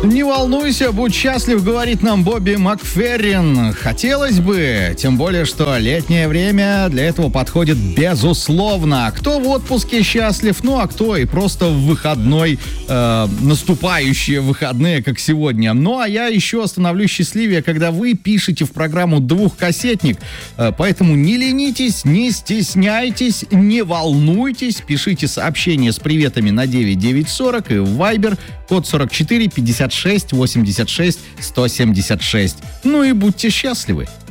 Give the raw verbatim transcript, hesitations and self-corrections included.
Не волнуйся, будь счастлив, говорит нам Бобби Макферрин. Хотелось бы, тем более, что летнее время для этого подходит безусловно. Кто в отпуске счастлив, ну а кто и просто в выходной, э, наступающие выходные, как сегодня. Ну а я еще становлюсь счастливее, когда вы пишете в программу «Двухкассетник». Э, поэтому не ленитесь, не стесняйтесь, не волнуйтесь. Пишите сообщения с приветами на девять девять сорок и в Viber код сорок четыре пятьдесят шесть восемьдесят шесть сто семьдесят шесть. Ну и будьте счастливы.